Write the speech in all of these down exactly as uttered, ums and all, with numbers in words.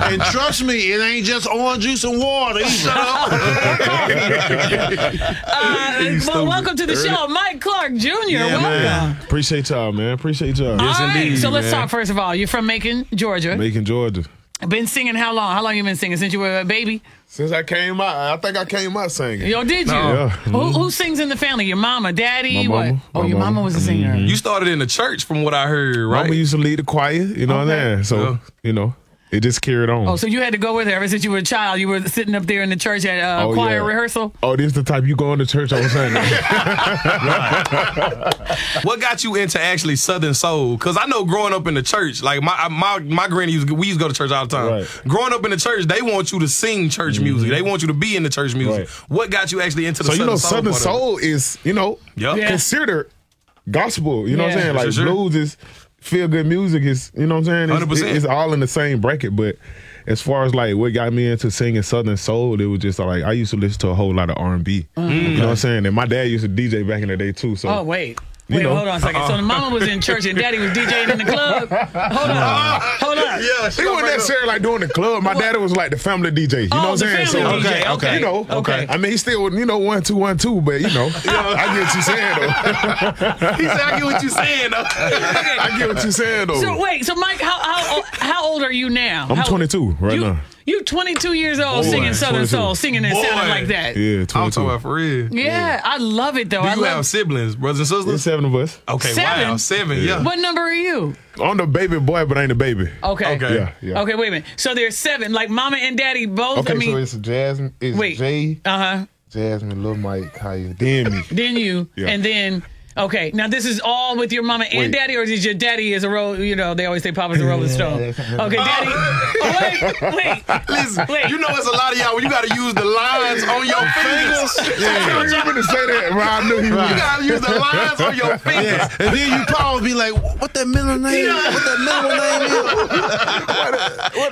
And trust me, it ain't just orange juice and water either. uh, well, welcome to the show, Mike Clark Junior Yeah, welcome. man. Appreciate y'all, man. Appreciate y'all. All right, indeed, so let's man. talk first of all. You're from Macon, Georgia. Macon, Georgia. Been singing how long? How long you been singing? Since you were a baby? Since I came out, I think I came out singing. Yo, did you? No. Yeah. Who, who sings in the family? Your mama, daddy? My mama. What? Oh, My your mama. mama was a singer. You started in the church, from what I heard, right? Mama used to lead the choir, you know what I'm saying? So, Yeah. you know, it just carried on. Oh, so you had to go with her ever since you were a child. You were sitting up there in the church at uh, Oh, choir yeah. rehearsal? Oh, this the type you go into church on Sunday. What got you into actually Southern Soul? Because I know growing up in the church, like my my my granny used to, we used to go to church all the time. Right. Growing up in the church, they want you to sing church Mm-hmm. music. They want you to be in the church music. Right. What got you actually into the So, you Southern know, Soul? Southern part of it? Soul is, you know, Yup. Yeah. considered gospel. You know what Yeah. I'm saying? Like For sure. blues is feel good music is, you know what I'm saying? It's, one hundred percent. it's all in the same bracket. But as far as like what got me into singing Southern Soul, it was just like I used to listen to a whole lot of R and B. You know what I'm saying? And my dad used to D J back in the day too. So Oh, wait. You Wait, know. hold on a second. So the mama was in church and daddy was DJing in the club? Hold on. Hold on. Yeah, he wasn't necessarily like doing the club. My daddy was like the family D J. You know Oh, what I'm the saying? family so D J. Okay, you know, okay. I mean, he still, you know, one two one two, but you know, I get what you saying though. He said, I get what you're saying, though. I get what you saying though. So wait, so Mike, how how how old are you now? I'm How- twenty-two right you, now. You twenty-two years old Boy, singing Southern twenty-two. Soul, singing and Boy. sounding like that. Yeah, I'm twenty-two. talking about for real. Yeah, I love it though. Do I you love have siblings, brothers and sisters? There's seven of us. Okay, Seven? wow, seven, yeah. What number are you? I'm the baby boy, but ain't a baby. Okay. Okay. Yeah, yeah. Okay, wait a minute. So there's seven, like mama and daddy both. Okay, I mean, so it's Jasmine, it's wait. Jay, uh huh. Jasmine, Lil Mike, Kaya, then me. Then you, Yeah. and then. Okay, now this is all with your mama and Wait. daddy, or is your daddy is a roll? You know, they always say Papa's a Rolling Stone. Okay, daddy. Oh, wait, wait, Listen, wait. you know it's a lot of y'all when you got to use the lines on your fingers. Yeah, you were to say that, but I knew he You was. got to use the lines on your fingers. And then you probably be like, what that middle name? What that middle name is? What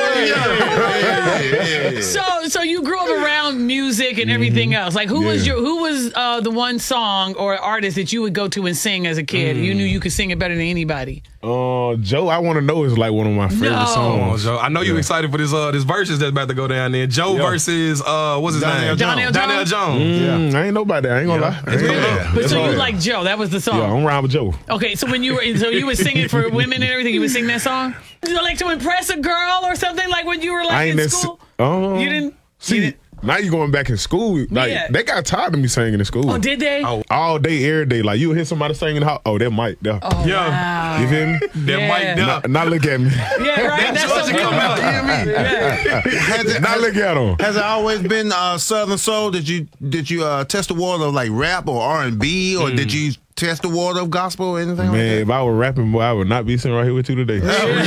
other one? So, so you grew up around music and everything else. Like, who was Yeah. your who was uh, the one song or artist that you would go to and sing as a kid? You knew you could sing it better than anybody. Uh, Joe, I want to know is like one of my favorite No. Come on, songs. Joe. I know you excited for this uh this verses that's about to go down there. Joe Yeah. versus uh what's his Donnell name? Jones. Donnell Donnell Jones? Jones. Mm, I ain't nobody. I ain't gonna Yeah. lie. I It's ain't good. gonna lie. But That's so you hard. like Joe? That was the song. Yeah, I'm around with Joe. Okay, so when you were so you were singing for women and everything, you would sing that song. Did you like to impress a girl or something like when you were I like ain't in necess- school? Um, You didn't. See, you didn't- now you going back in school. Like Yeah. they got tired of me singing in school. Oh, did they? Oh. All day, every day. Like you hear somebody singing, how? Oh, that mic there. Oh, Yeah. wow. You feel me? That Yeah. mic Now, down. now look at me. Yeah, right. That's so Georgia come out, you hear me? Yeah. Has it, Now has, look at him. has it always been uh, Southern Soul? Did you did you uh, test the water of like rap or R and B, or did you test the water of gospel or anything Man, like if I were rapping, boy, I would not be sitting right here with you today.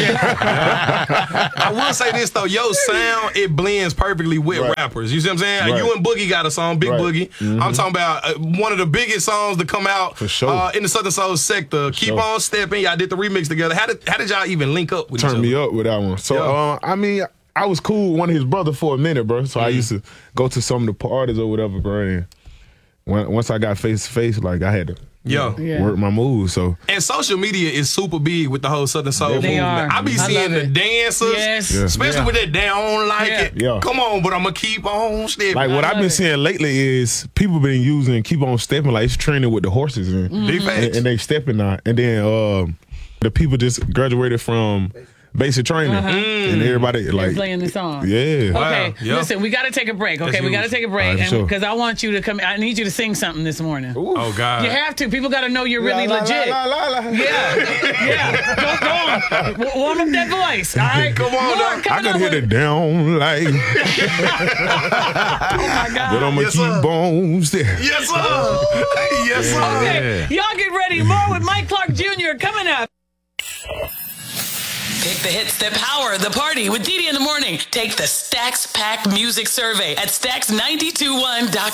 I will say this though, your sound it blends perfectly with Right. rappers. You see what I'm saying? Right. You and Boogie got a song, Big Right. Boogie. I'm talking about uh, one of the biggest songs to come out For sure. uh, in the Southern Soul sector. Keep sure. on stepping. Y'all did the remix together. How did how did y'all even link up with each Turn other? me up with that one. So, Yeah. uh, I mean, I was cool with one of his brothers for a minute, bro. So I used to go to some of the parties or whatever, bro. And when, once I got face to face, like I had to Yeah. Yeah. work my moves. So And social media is super big with the whole Southern Soul They movement. are. I be I seeing love the it. dancers, Yes. Yeah. especially Yeah. with that they don't like Yeah. it. Yeah. Come on, but I'm gonna keep on stepping. like what I I've love been it. seeing lately is people been using keep on stepping like it's training with the horses and, Big and, facts. and they stepping now. And then um, the people just graduated from basic training and everybody like Playing the song. yeah. Okay, Yeah. listen, we got to take a break. Okay, That's we got to huge. take a break All right, for because sure. I want you to come. I need you to sing something this morning. Oh God. You have to. People got to know you're really La, la, legit. la, la, la, la. Yeah, yeah. Go, go on. W- Warm up that voice. All right, Come on, More dog. I coming could up hit with- it down like, Oh my God. but I'ma Yes, keep sir. on stepping. Yes, sir. Yes, sir. Okay, y'all get ready. More with Mike Clark Junior coming up. Pick the hits that power the party with Dee Dee in the morning. Take the Stacks Pack Music Survey at stacks nine two one dot com.